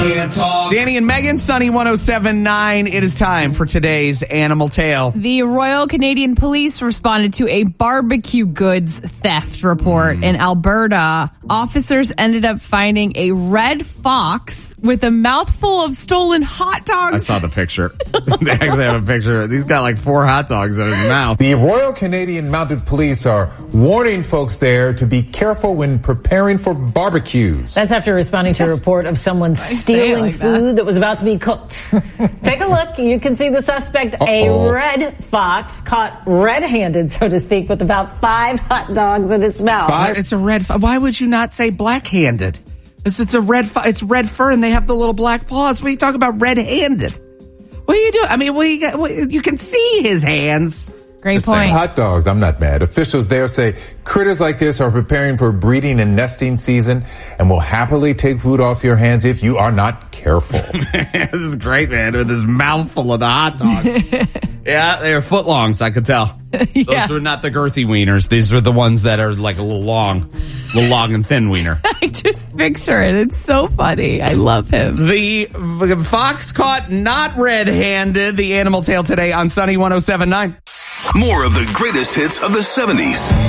can't talk. Danny and Megan, Sunny 107.9. It is time for today's Animal Tale. The Royal Canadian Police responded to a barbecue goods theft report in Alberta. Officers ended up finding a red fox with a mouthful of stolen hot dogs. I saw the picture. They actually have a picture. He's got like 4 hot dogs in his mouth. The Royal Canadian Mounted Police are warning folks there to be careful when preparing for barbecues. That's after responding to a report of someone stealing food that was about to be cooked. Take a look. You can see the suspect, a red fox, caught red-handed, so to speak, with about 5 hot dogs in its mouth. It's a red. Why would you not say black-handed? It's a red. It's red fur, and they have the little black paws. What are you talking about, red-handed? What are you doing? I mean, you can see his hands. Great Just point. saying, hot dogs, I'm not mad. Officials there say critters like this are preparing for breeding and nesting season and will happily take food off your hands if you are not careful. This is great, man, with his mouthful of the hot dogs. Yeah, they are footlongs, I could tell. Those were not the girthy wieners. These were the ones that are like a little long and thin wiener. I just picture it. It's so funny. I love him. The fox caught not red-handed. The Animal Tale today on Sunny 107.9. More of the greatest hits of the 70s.